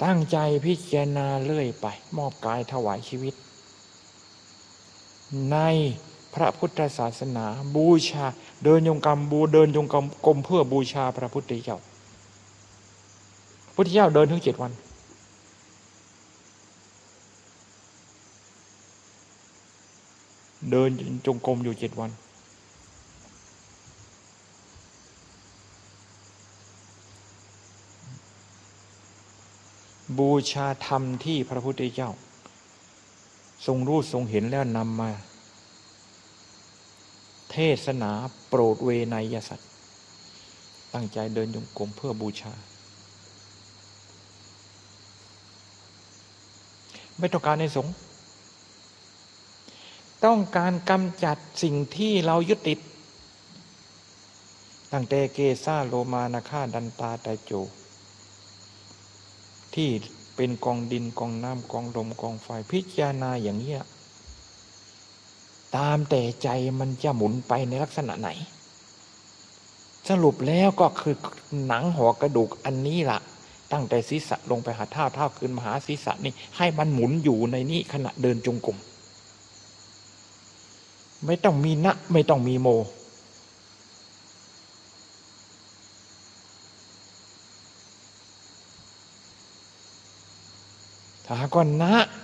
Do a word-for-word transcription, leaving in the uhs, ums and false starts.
ตั้งใจพิจารณาเรื่อยไปมอบกายถวายชีวิตในพระพุทธศาสนาบูชาเดินจงกรมบูเดินจงกรมกรมเพื่อบูชาพระพุทธเจ้าพระพุทธเจ้าเดินถึงเจ็ดวันเดินจงกรมอยู่เจ็ดวันบูชาธรรมที่พระพุทธเจ้าทรงรู้ทรงเห็นแล้วนำมาเทศนาโปรดเวไนยสัตว์ตั้งใจเดินจงกรมเพื่อบูชาไม่ต้องการในสงฆ์ต้องการกำจัดสิ่งที่เรายึดติดตั้งแต่เกสาโลมานาคาดันตาไตโจที่เป็นกองดินกองน้ำกองลมกองไฟพิจารณาอย่างนี้ตามแต่ใจมันจะหมุนไปในลักษณะไหนสรุปแล้วก็คือหนังห่อกระดูกอันนี้ล่ะตั้งแต่ศีรษะลงไปหาเท้าเท้าขึ้นมาหาศีรษะนี่ให้มันหมุนอยู่ในนี้ขณะเดินจงกรมไม่ต้องมีนะไม่ต้องมีโมถ้าหากว่านะ